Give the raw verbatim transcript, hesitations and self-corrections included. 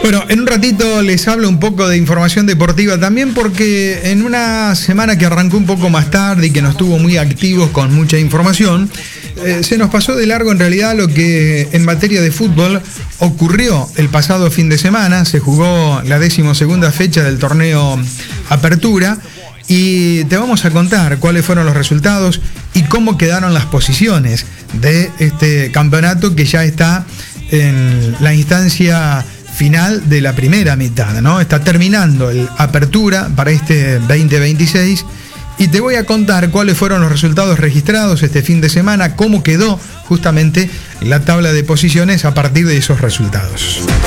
Bueno, en un ratito les hablo un poco de información deportiva también, porque en una semana que arrancó un poco más tarde y que no estuvo muy activos con mucha información, eh, se nos pasó de largo en realidad lo que en materia de fútbol ocurrió el pasado fin de semana. Se jugó la decimosegunda fecha del torneo Apertura y te vamos a contar cuáles fueron los resultados y cómo quedaron las posiciones de este campeonato que ya está en la instancia final de la primera mitad, ¿no? Está terminando el Apertura para este veinte veintiséis y te voy a contar cuáles fueron los resultados registrados este fin de semana, cómo quedó justamente la tabla de posiciones a partir de esos resultados.